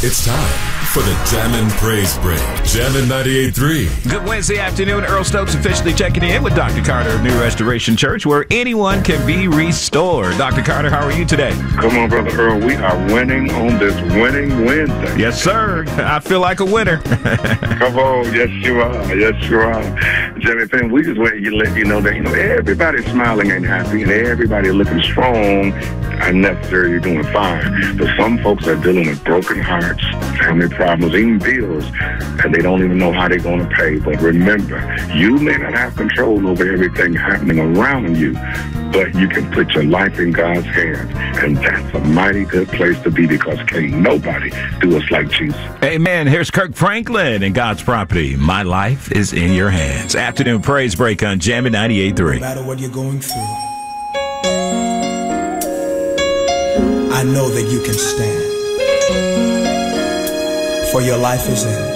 It's time for the Jammin' Praise Break. Jammin' 98.3. Good Wednesday afternoon. Earl Stokes officially checking in with Dr. Carter of New Restoration Church, where anyone can be restored. Dr. Carter, how are you today? Come on, Brother Earl. We are winning on this winning Wednesday. Yes, sir. I feel like a winner. Come on. Yes, you are. Yes, you are. Jimmy Finn, we just want to let you know that, everybody smiling and happy and everybody looking strong and necessarily doing fine. But some folks are dealing with broken hearts, family problems, even bills, and they don't even know how they're going to pay. But remember, you may not have control over everything happening around you, but you can put your life in God's hands. And that's a mighty good place to be, because can't nobody do us like Jesus. Amen. Here's Kirk Franklin and God's Property. My life is in your hands. Afternoon Praise Break on Jammin' 98.3. No matter what you're going through, I know that you can stand. For your life is in